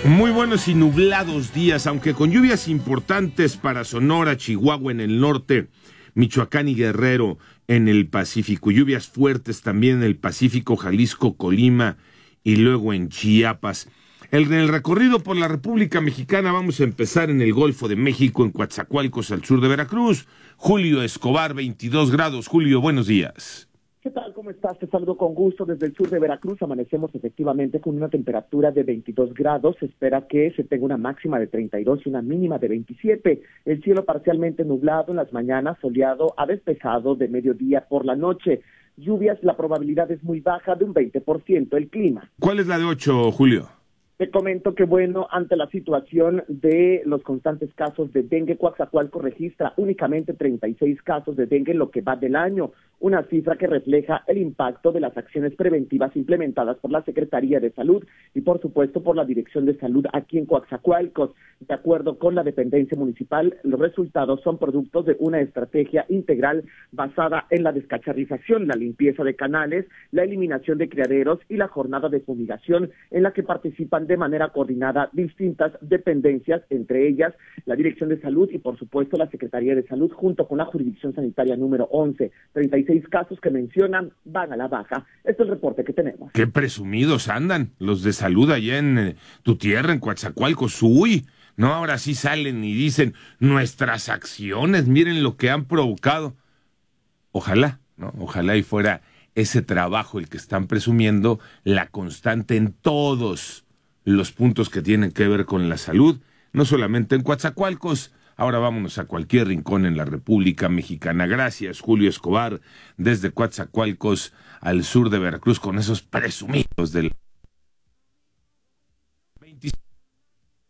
Muy buenos y nublados días, aunque con lluvias importantes para Sonora, Chihuahua en el norte, Michoacán y Guerrero en el Pacífico, lluvias fuertes también en el Pacífico, Jalisco, Colima y luego en Chiapas. En el recorrido por la República Mexicana vamos a empezar en el Golfo de México, en Coatzacoalcos, al sur de Veracruz. Julio Escobar, 22 grados. Julio, buenos días. ¿Qué tal? ¿Cómo estás? Te saludo con gusto desde el sur de Veracruz. Amanecemos efectivamente con una temperatura de 22 grados. Se espera que se tenga una máxima de 32 y una mínima de 27. El cielo parcialmente nublado en las mañanas, soleado a despejado de mediodía por la noche. Lluvias, la probabilidad es muy baja, de un 20%. El clima. ¿Cuál es la de 8, Julio? Te comento que, bueno, ante la situación de los constantes casos de dengue, Coatzacoalcos registra únicamente 36 casos de dengue en lo que va del año, una cifra que refleja el impacto de las acciones preventivas implementadas por la Secretaría de Salud y, por supuesto, por la Dirección de Salud aquí en Coatzacoalcos. De acuerdo con la dependencia municipal, los resultados son productos de una estrategia integral basada en la descacharrización, la limpieza de canales, la eliminación de criaderos y la jornada de fumigación en la que participan de manera coordinada distintas dependencias, entre ellas la Dirección de Salud y, por supuesto, la Secretaría de Salud, junto con la Jurisdicción Sanitaria número 11. 36 casos que mencionan van a la baja. Este es el reporte que tenemos. Qué presumidos andan los de salud allá en tu tierra, en Coatzacoalcos. Uy, no, ahora sí salen y dicen nuestras acciones, miren lo que han provocado. Ojalá, ¿no? Ojalá y fuera ese trabajo el que están presumiendo, la constante en todos los puntos que tienen que ver con la salud, no solamente en Coatzacoalcos. Ahora vámonos a cualquier rincón en la República Mexicana. Gracias, Julio Escobar, desde Coatzacoalcos al sur de Veracruz, con esos presumidos del 25.